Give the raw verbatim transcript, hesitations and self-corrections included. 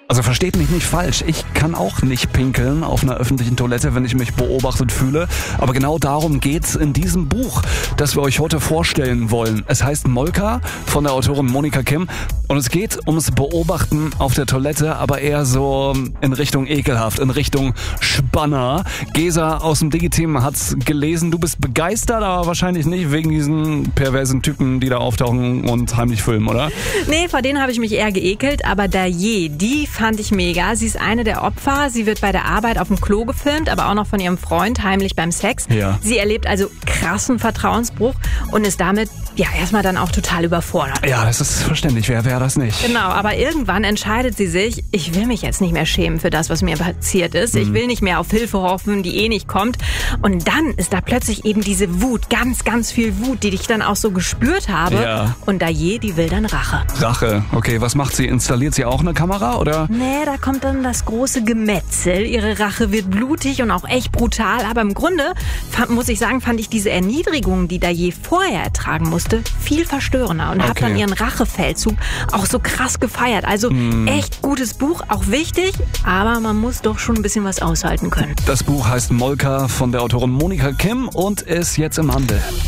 Also versteht mich nicht falsch, ich kann auch nicht pinkeln auf einer öffentlichen Toilette, wenn ich mich beobachtet fühle. Aber genau darum geht's in diesem Buch, das wir euch heute vorstellen wollen. Es heißt Molka von der Autorin Monika Kim und es geht ums Beobachten auf der Toilette, aber eher so in Richtung ekelhaft, in Richtung Spanner. Gesa aus dem Digi-Team hat's gelesen. Du bist begeistert, aber wahrscheinlich nicht wegen diesen perversen Typen, die da auftauchen und heimlich filmen, oder? Nee, vor denen habe ich mich eher geekelt, aber Daye, die fand ich mega. Sie ist eine der Opfer. Sie wird bei der Arbeit auf dem Klo gefilmt, aber auch noch von ihrem Freund heimlich beim Sex. Ja. Sie erlebt also krassen Vertrauensbruch und ist damit ja erstmal dann auch total überfordert. Ja, das ist verständlich. Wer wäre das nicht? Genau, aber irgendwann entscheidet sie sich, ich will mich jetzt nicht mehr schämen für das, was mir passiert ist. Ich will nicht mehr auf Hilfe hoffen, die eh nicht kommt. Und dann ist da plötzlich eben diese Wut, ganz, ganz viel Wut, die ich dann auch so gespürt habe. Ja. Und Daye, die will dann Rache. Rache. Okay, was macht sie? Installiert sie auch eine Kamera, oder? Nee, da kommt dann das große Gemetzel. Ihre Rache wird blutig und auch echt brutal. Aber im Grunde, fand, muss ich sagen, fand ich diese Erniedrigung, die Daye vorher ertragen musste, viel verstörender. Und Okay. habe dann ihren Rachefeldzug auch so krass gefeiert. Also Mm. echt gutes Buch, auch wichtig. Aber man muss doch schon ein bisschen was aushalten können. Das Buch heißt Molka von der Autorin Monika Kim und ist jetzt im Handel.